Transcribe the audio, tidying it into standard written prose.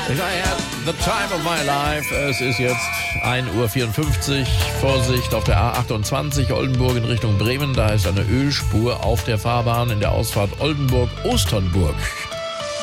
Ich sage ja, the time of my life. Es ist jetzt 1:54 Uhr. Vorsicht auf der A28 Oldenburg in Richtung Bremen. Da ist eine Ölspur auf der Fahrbahn in der Ausfahrt Oldenburg-Osternburg.